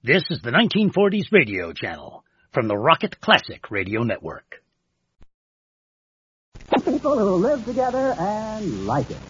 This is the 1940s radio channel from the Rocket Classic Radio Network. People who live together and like it.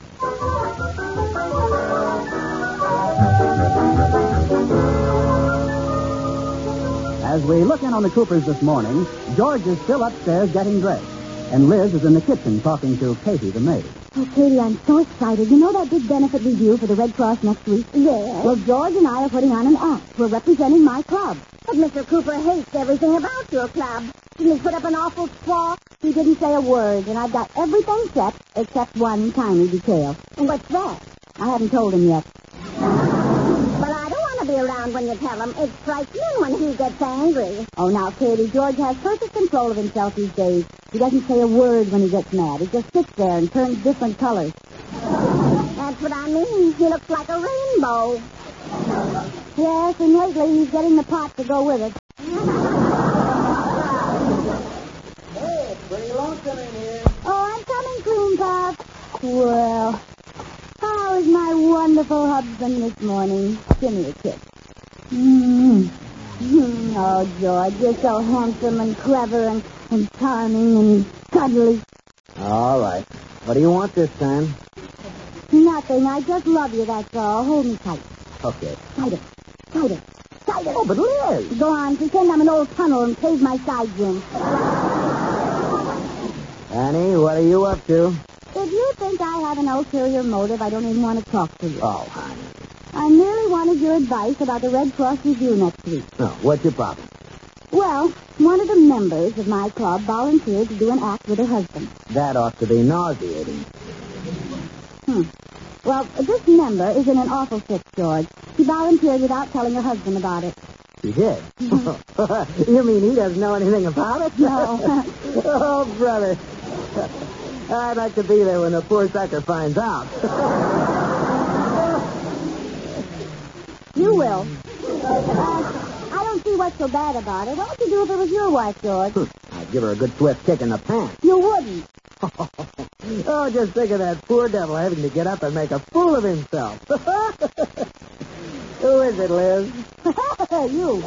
As we look in on the Coopers this morning, George is still upstairs getting dressed, and Liz is in the kitchen talking to Katie, the maid. Oh, Katie, I'm so excited. You know that big benefit review for the Red Cross next week? Yes. Well, George and I are putting on an act. We're representing my club. But Mr. Cooper hates everything about your club. Didn't he put up an awful squawk? He didn't say a word, and I've got everything set except one tiny detail. And what's that? I haven't told him yet. But I don't want to be around when you tell him. It's frightening when he gets angry. Oh, now, Katie, George has perfect control of himself these days. He doesn't say a word when he gets mad. He just sits there and turns different colors. That's what I mean. He looks like a rainbow. Yes, and lately he's getting the pot to go with it. Hey, it's pretty lonesome in here. Oh, I'm coming, Coon Puff. Well, how is my wonderful husband this morning? Give me a kiss. Oh, George, you're so handsome and clever and charming and cuddly. All right. What do you want this time? Nothing. I just love you, that's all. Hold me tight. Okay. Tighter. Tighter. Tighter. Oh, but Liz! Go on. Pretend I'm an old tunnel and pave my sides in. Annie, what are you up to? If you think I have an ulterior motive, I don't even want to talk to you. Oh, honey. I merely wanted your advice about the Red Cross review next week. Oh, what's your problem? Well, one of the members of my club volunteered to do an act with her husband. That ought to be nauseating. Well, this member is in an awful fix, George. She volunteered without telling her husband about it. She did? You mean he doesn't know anything about it? No. Oh, brother. I'd like to be there when the poor sucker finds out. You will. I don't see what's so bad about it. What would you do if it was your wife, George? I'd give her a good swift kick in the pants. You wouldn't. Oh, just think of that poor devil having to get up and make a fool of himself. Who is it, Liz? You.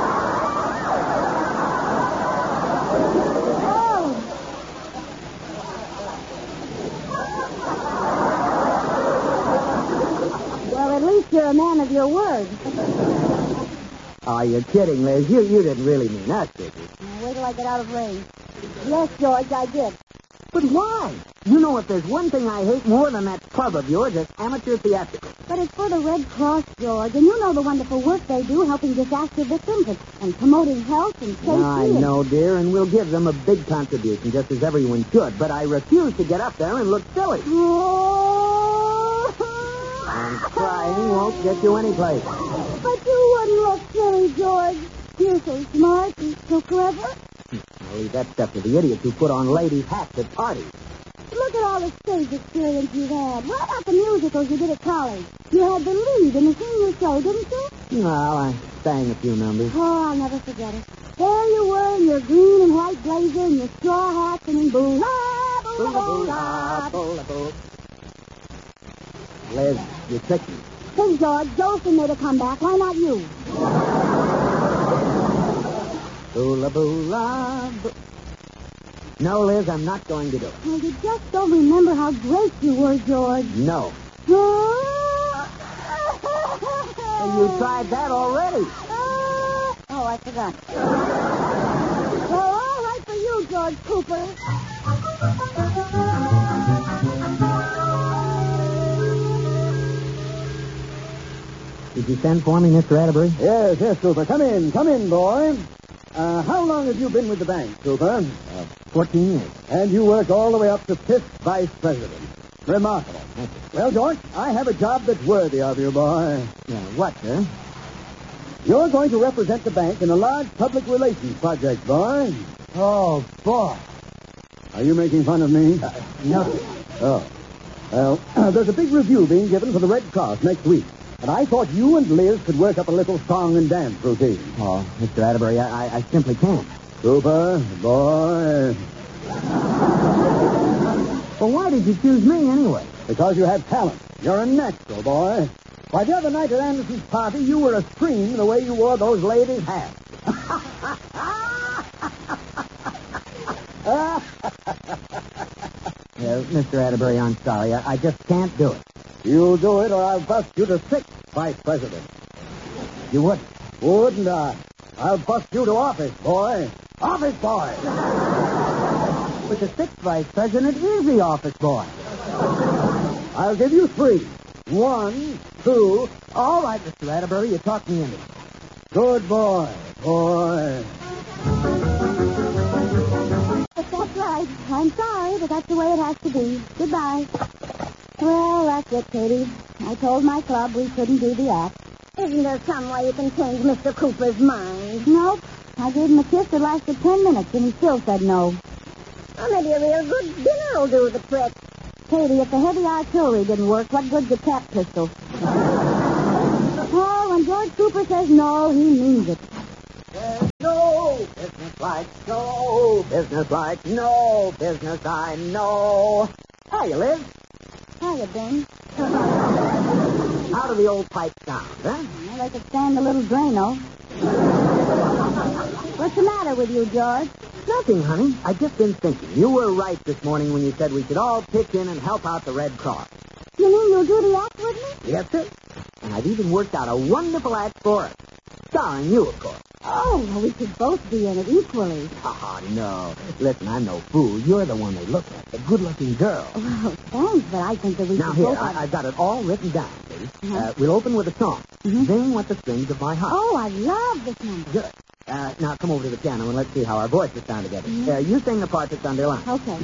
Well, at least you're a man of your word. Oh, you're kidding, Liz. You didn't really mean that, did you? Now, wait till I get out of range. Yes, George, I did. But why? You know, if there's one thing I hate more than that club of yours, it's amateur theatrical. But it's for the Red Cross, George, and you know the wonderful work they do helping disaster victims and promoting health and safety. I know, dear, and we'll give them a big contribution, just as everyone should. But I refuse to get up there and look silly. And crying won't get you anyplace. But you wouldn't look silly, George. You're so smart and so clever. I'll leave that stuff to the idiots who put on ladies' hats at parties. Look at all the stage experience you've had. What about the musicals you did at college? You had the lead in the senior show, didn't you? Well, I sang a few numbers. Oh, I'll never forget it. There you were in your green and white blazer and your straw hat singing boo-la, boo-la, boo-la, boo-la. Liz, you tricked me. Hey, George, Jolson made a comeback. Why not you? Boola, boola, boo. No, Liz, I'm not going to do it. Well, you just don't remember how great you were, George. No. You You tried that already. Oh, I forgot. Well, all right for you, George Cooper. Did you send for me, Mr. Atterbury? Yes, Cooper. Come in, boy. How long have you been with the bank, Cooper? 14 years. And you work all the way up to 5th Vice President. Remarkable. Well, George, I have a job that's worthy of you, boy. What, sir? You're going to represent the bank in a large public relations project, boy. Oh, boy. Are you making fun of me? No. Oh. Well, there's a big review being given for the Red Cross next week. And I thought you and Liz could work up a little song and dance routine. Oh, Mr. Atterbury, I simply can't. Cooper, boy. Well, why did you choose me anyway? Because you have talent. You're a natural, boy. Why, the other night at Anderson's party, you were a scream the way you wore those ladies' hats. Mr. Atterbury, I'm sorry. I just can't do it. You'll do it, or I'll bust you to 6th vice president. You would? Wouldn't I? I'll bust you to office, boy. Office boy! But the 6th vice president is the office boy. I'll give you 3. 1, 2... All right, Mr. Atterbury, you talked me into it. Good boy, boy. But that's right. I'm sorry, but that's the way it has to be. Goodbye. Well, that's it, Katie. I told my club we couldn't do the act. Isn't there some way you can change Mr. Cooper's mind? Nope. I gave him a kiss that lasted 10 minutes, and he still said no. Well, maybe a real good dinner will do the trick. Katie, if the heavy artillery didn't work, what good's a cap pistol? Oh, when George Cooper says no, he means it. There's no business like no business like no business I know. Hiya, Liz. Hiya, Ben. How do the old pipes sound, huh? Well, they could stand a little Drano. What's the matter with you, George? Nothing, honey. I've just been thinking. You were right this morning when you said we should all pitch in and help out the Red Cross. You mean you'll do the act with me? Yes, sir. And I've even worked out a wonderful act for us. Starring you, of course. Oh, well, we could both be in it equally. Oh, no. Listen, I'm no fool. You're the one they look at. The good-looking girl. Well, thanks, but I think that we Now, should here, both... I've got it all written down, please. Uh-huh. We'll open with a song. Mhm. Sing What the Strings of My Heart. Oh, I love this number. Good. Now, come over to the piano and let's see how our voices sound together. Mhm. You sing the part that's underlined. Okay.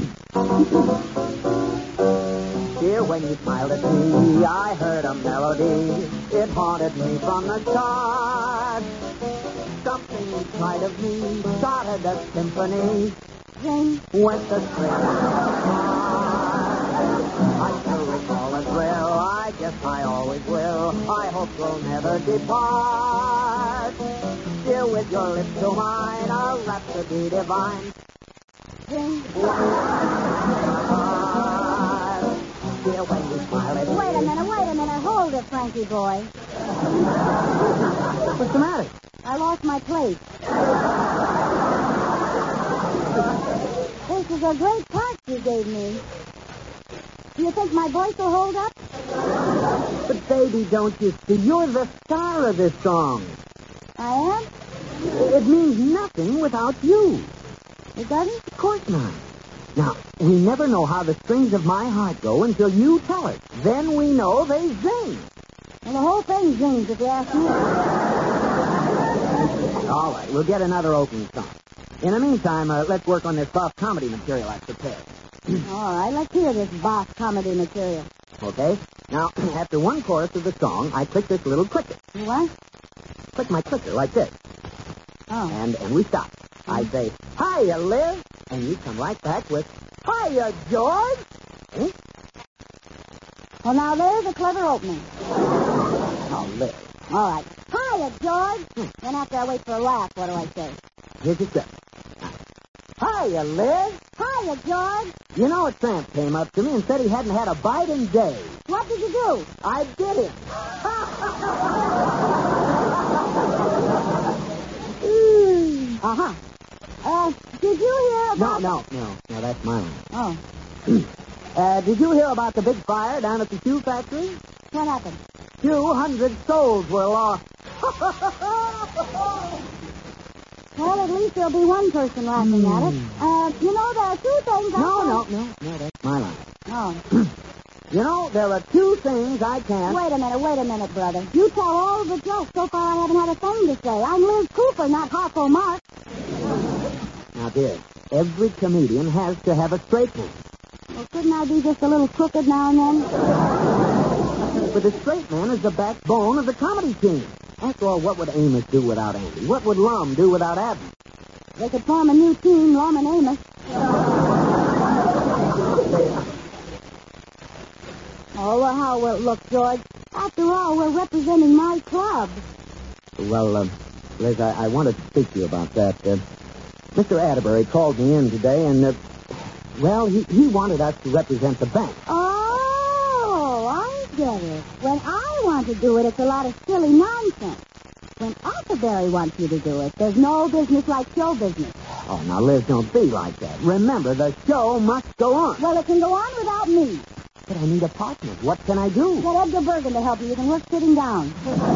Dear, when you smiled at me, I heard a melody. It haunted me from the start. Something inside of me started a symphony. Sing. Went the string. I still recall a thrill. I guess I always will. I hope you'll never depart. Dear, with your lips to mine, a rhapsody divine. Sing. Dear, when you smile at me. Wait a minute. Hold it, Frankie boy. What's the matter? I lost my place. This is a great part you gave me. Do you think my voice will hold up? But, baby, don't you see? You're the star of this song. I am? It means nothing without you. It doesn't? Of course not. Now, we never know how the strings of my heart go until you tell us. Then we know they zing. Well, the whole thing zings, if you ask me. All right, we'll get another opening song. In the meantime, let's work on this soft comedy material I've prepared. All right, let's hear this boss comedy material. Okay? Now, after one chorus of the song, I click this little clicker. What? Click my clicker like this. Oh. And we stop. I say, hiya, Liz. And you come right back with, hiya, George. Eh? Well, now, there's a clever opening. Oh, Liz. All right. Hiya, George. Then after I wait for a laugh, what do I say? Here's your clip. Hiya, Liz. Hiya, George. You know, a tramp came up to me and said he hadn't had a bite in days. What did you do? I did it. Uh-huh. Did you hear about... No, that's my line. Oh. Did you hear about the big fire down at the shoe factory? What happened? 200 souls were lost. Well, at least there'll be one person laughing at it. You know, there are two things No, that's my line. Oh. You know, there are two things I can't... Wait a minute, brother. You tell all the jokes. So far, I haven't had a thing to say. I'm Liz Cooper, not Harpo Marx. Now, dear, every comedian has to have a straight man. Well, couldn't I be just a little crooked now and then? But the straight man is the backbone of the comedy team. After all, what would Amos do without Andy? What would Lum do without Abner? They could form a new team, Lum and Amos. Oh, well, how will it look, George? After all, we're representing my club. Well, Liz, I wanted to speak to you about that. Mr. Atterbury called me in today, and, he wanted us to represent the bank. Oh, I get it. When I want to do it, it's a lot of silly nonsense. When Arthurberry wants you to do it, there's no business like show business. Oh, now, Liz, don't be like that. Remember, the show must go on. Well, it can go on without me. But I need a partner. What can I do? Get Edgar Bergen to help you. You can work sitting down.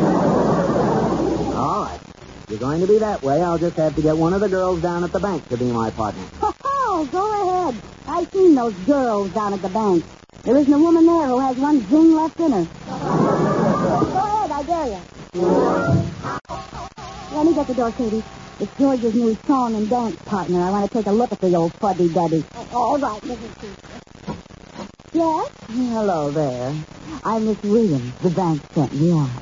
All right. If you're going to be that way, I'll just have to get one of the girls down at the bank to be my partner. Oh, go ahead. I've seen those girls down at the bank. There isn't a woman there who has one zing left in her. Go ahead, I dare you. Let me get the door, Katie. It's George's new song and dance partner. I want to take a look at the old fuddy-duddy. All right, Mrs. Cooper. Yes? Hello there. I'm Miss Williams. The bank sent me out.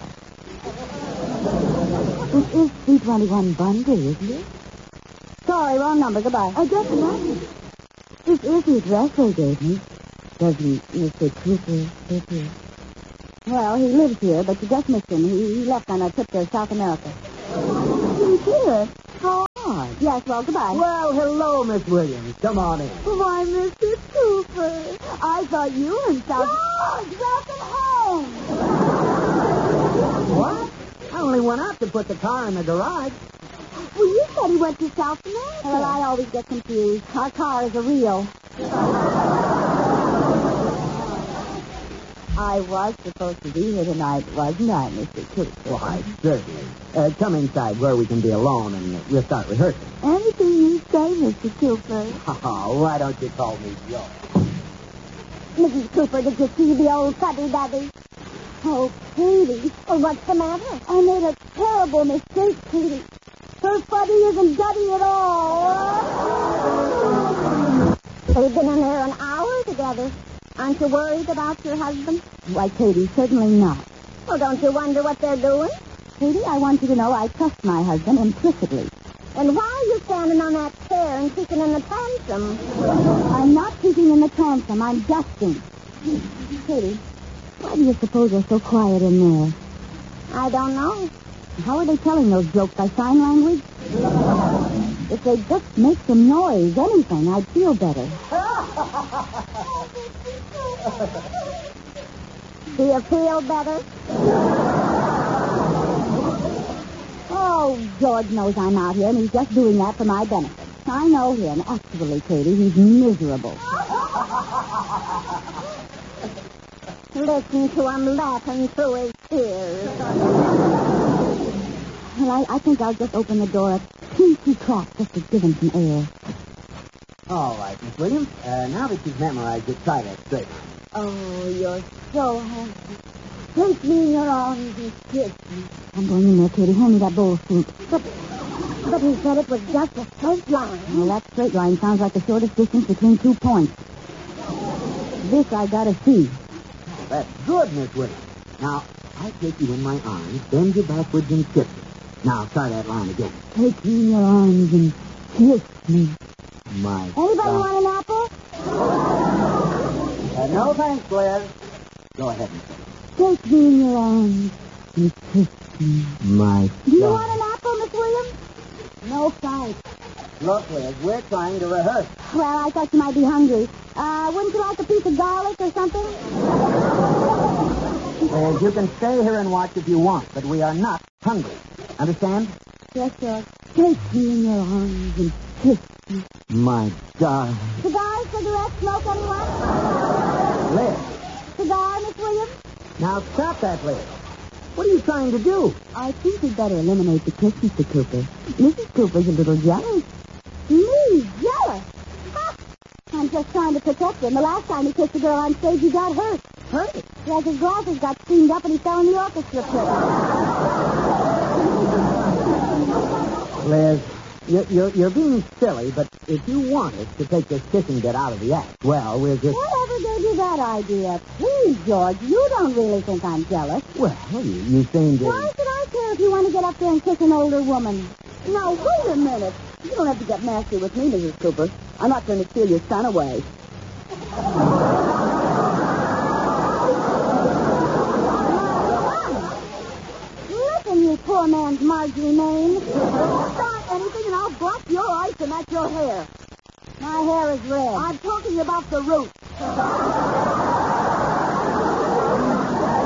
This is 321 Bundy, isn't it? Sorry, wrong number. Goodbye. I just remembered. This is the address they gave me. Doesn't Mr. Cooper live here? Well, he lives here, but you just missed him. He left on a trip to South America. He's here? How odd. Yes, well, goodbye. Well, hello, Miss Williams. Come on in. Why, Mr. Cooper, I thought you were in South... George, welcome home! What? I only went out to put the car in the garage. Well, you said he went to South America. Well, I always get confused. Our car is a Rio. I was supposed to be here tonight, wasn't I, Mr. Cooper? Why, certainly. Come inside where we can be alone and we'll start rehearsing. Anything you say, Mr. Cooper. Oh, why don't you call me Joe? Mrs. Cooper, did you see the old fuddy-duddy? Oh, Katie. Well, what's the matter? I made a terrible mistake, Katie. Her fuddy isn't duddy at all. They've been in there an hour together. Aren't you worried about your husband? Why, Katie, certainly not. Well, don't you wonder what they're doing? Katie, I want you to know I trust my husband implicitly. And why are you standing on that chair and kicking in the transom? I'm not kicking in the transom. I'm dusting. Katie, why do you suppose they're so quiet in there? I don't know. How are they telling those jokes? By sign language? If they just make some noise, anything, I'd feel better. Do you feel better? Oh, George knows I'm out here, and he's just doing that for my benefit. I know him. Actually, Katie, he's miserable. Listen to him laughing through his ears. Well, I think I'll just open the door a teensy crack just to give him some air. All right, Miss Williams. Now that you've memorized it, try that straight. Oh, you're so handsome. Take me in your arms and kiss me. I'm going in there, Katie. Hand me that bowl of soup. But he said it was just a straight line. Well, that straight line sounds like the shortest distance between 2 points. This I gotta see. That's good, Miss Williams. Now, I take you in my arms, bend you backwards and kiss you. Now, try that line again. Take me in your arms and kiss me. My Anybody want an apple? no thanks, Liz. Go ahead, Miss Williams. Take me in your arms and kiss me. My Do you want an apple, Miss Williams? No, thanks. Look, Liz, we're trying to rehearse. Well, I thought you might be hungry. Wouldn't you like a piece of garlic or something? Liz, you can stay here and watch if you want, but we are not hungry. Understand? Yes, sir. Take me in your arms and kiss me. My God. Cigar, cigarette, smoke, anyone? Liz. Cigar, Miss Williams? Now stop that, Liz. What are you trying to do? I think we'd better eliminate the kiss, Mr. Cooper. Mrs. Cooper's a little jealous. Me? Jealous? Ha! I'm just trying to protect him. The last time he kissed a girl on stage, he got hurt. Hurt? Yes, his glasses got steamed up and he fell in the orchestra pit. Liz, you're being silly, but if you want us to take this kissing bit out of the act, well, we'll just... Whatever gave you that idea? Please, George, you don't really think I'm jealous. Well, you seem to... Why should I care if you want to get up there and kiss an older woman? Now, wait a minute. You don't have to get nasty with me, Mrs. Cooper. I'm not going to steal your son away. Listen, you poor man's Marjorie Maine. Don't start anything and I'll block your eyes and that's your hair. My hair is red. I'm talking about the roots.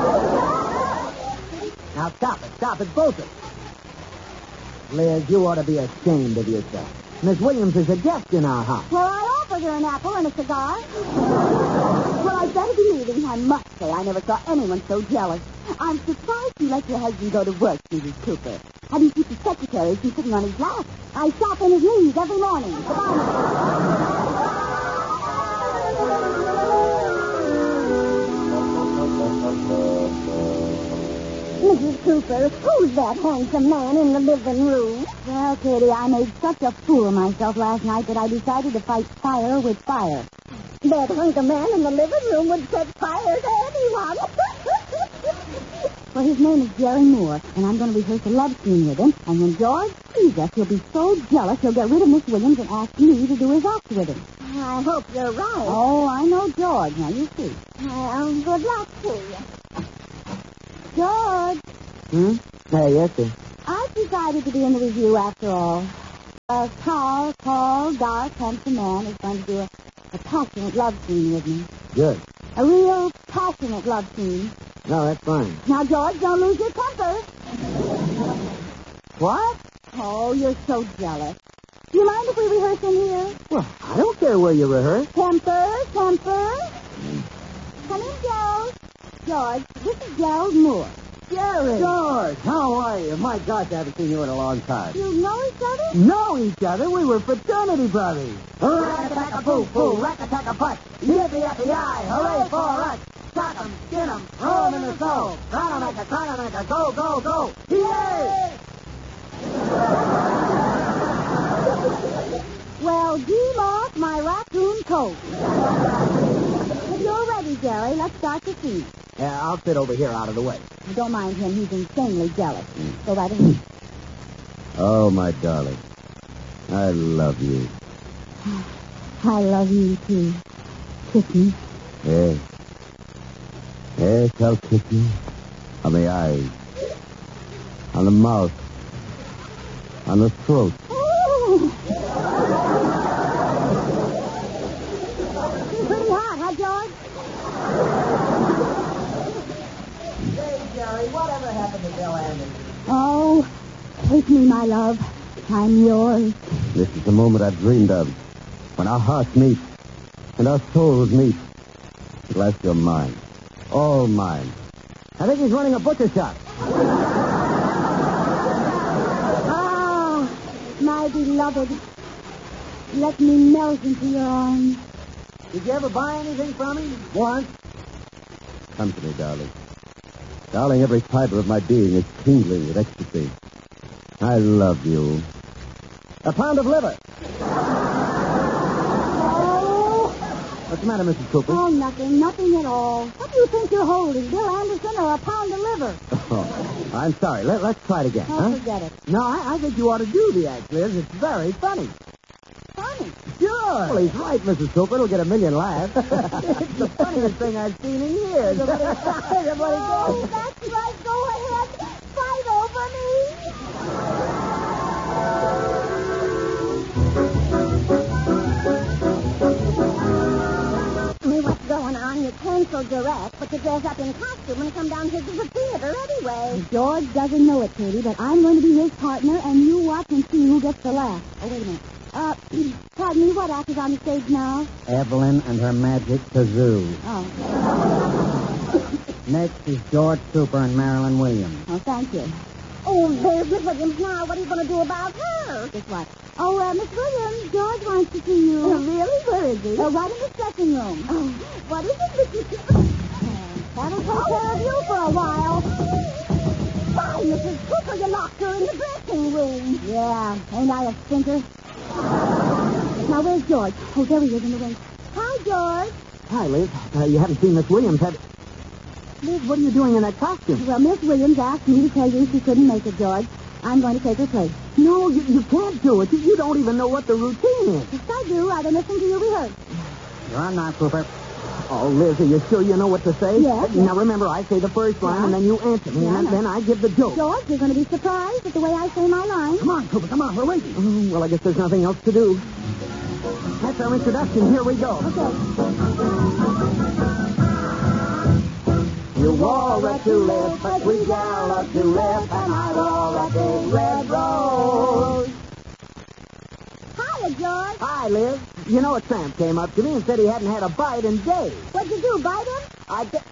Now stop it, both of you. Liz, you ought to be ashamed of yourself. Miss Williams is a guest in our house. Well, I offered her an apple and a cigar. Well, I'd better be leaving. I must say, I never saw anyone so jealous. I'm surprised you let your husband go to work, Mrs. Cooper. How do you keep the secretary from sitting on his lap? I shop in his knees every morning. Mrs. Cooper, who's that handsome man in the living room? Well, Katie, I made such a fool of myself last night that I decided to fight fire with fire. That handsome man in the living room would set fire to anyone. Well, his name is Jerry Moore, and I'm going to rehearse a love scene with him. And when George sees us, he'll be so jealous he'll get rid of Miss Williams and ask me to do his act with him. I hope you're right. Oh, I know George. Now, you see. Well, good luck to you. George, Hey, yes, sir. I've decided to be in the review after all. A tall, dark, handsome man is going to do a passionate love scene with me. Good. A real passionate love scene. No, that's fine. Now, George, don't lose your temper. What? Oh, you're so jealous. Do you mind if we rehearse in here? Well, I don't care where you rehearse. Temper. Come in, Gerald. George, this is Gerald Moore. Jerry! George, how are you? My gosh, I haven't seen you in a long time. You know each other? Know each other? We were fraternity brothers. Rack-a-tack-a-poo-poo, rack-a-tack-a-putt. Yippee-yippee-yi, hooray for us. Sock 'em, skin 'em, roll 'em in the snow. Cry-a-maca, go, go, go. Yay! Well, deem off my raccoon coat. If you're ready, Jerry, let's start the scene. Yeah, I'll sit over here out of the way. Don't mind him. He's insanely jealous. Go right ahead. Oh, my darling. I love you. I love you, too. Kiss me. Yes. Yes, I'll kiss you. On the eyes. On the mouth. On the throat. Ooh. Pretty hot, huh, George? Hey, Jerry, whatever happened to Bill Anderson? Oh, take me, my love. I'm yours. This is the moment I've dreamed of. When our hearts meet and our souls meet. At last you're mine. All mine. I think he's running a butcher shop. Oh, my beloved. Let me melt into your arms. Did you ever buy anything from him? Once. Come to me, darling. Darling, every fiber of my being is tingling with ecstasy. I love you. A pound of liver. Oh, What's the matter, Mrs. Cooper? oh, nothing at all. What do you think you're holding, Bill Anderson or a pound of liver? Oh, I'm sorry. Let's try it again, Oh, forget it. No, I think you ought to do the act, Liz. It's very funny. Funny. Sure. Well, he's right, Mrs. Cooper. It'll get a million laughs. It's the funniest thing I've seen in years. Everybody Oh, go. that's right. Go ahead. Fight over me. What's going on? You canceled your act, but you dress up in costume and come down here to the theater anyway. George doesn't know it, Katie, but I'm going to be his partner, and you watch and see who gets the laugh. Oh, wait a minute. Pardon me, what act is on the stage now? Evelyn and her magic kazoo. Oh, Next is George Cooper and Marilyn Williams. oh, thank you. Oh, there's Miss Williams now. What are you going to do about her? Guess what? Oh, Miss Williams, George wants to see you. Really? Where is he? Right in the dressing room. Oh, what is it, Mrs. Cooper? That'll take care of you for a while. Why, Mrs. Cooper, you locked her in the dressing room. Yeah, ain't I a stinker? Now, where's George? Oh, there he is in the wing. Hi, George. Hi, Liz. You haven't seen Miss Williams, have you? Liz, what are you doing in that costume? Well, Miss Williams asked me to tell you she couldn't make it, George. I'm going to take her place. No, you can't do it. You don't even know what the routine is. Yes, I do. I've been listening to you rehearse. You're on now, Cooper. Oh, Liz, are you sure you know what to say? Yes. Now, remember, I say the first line, and then you answer me, Yeah, and I know. then I give the joke. George, you're going to be surprised at the way I say my line. Come on, Cooper, come on. We're waiting. Oh, well, I guess there's nothing else to do. That's our introduction. Here we go. Okay. You wore a tulip, a sweet yellow tulip, and I wore a big red rose. Hiya, George. Hi, Liz. You know, a tramp came up to me and said he hadn't had a bite in days. What'd you do, bite him? I did.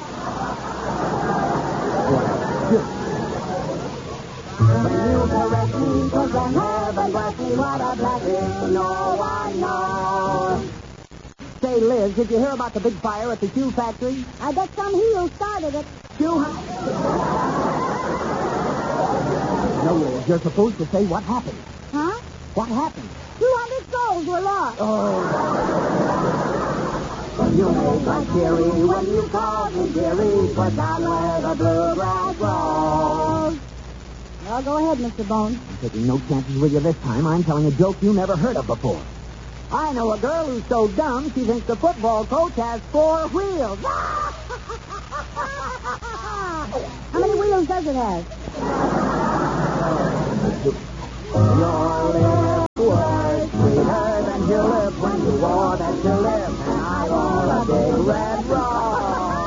When you caress me, 'twas from heaven bless me, what a blessing, no one knows. Say, Liz, did you hear about the big fire at the shoe factory? I bet some heel started it. No, Liz, you're supposed to say what happened. Huh? What happened? 200 souls were lost. You made my dearie when you called me dearie, 'twas down where the bluegrass grows. Well, go ahead, Mr. Bones. I'm taking no chances with you this time. I'm telling a joke you never heard of before. I know a girl who's so dumb she thinks the football coach has 4 wheels. How many wheels does it have? Your little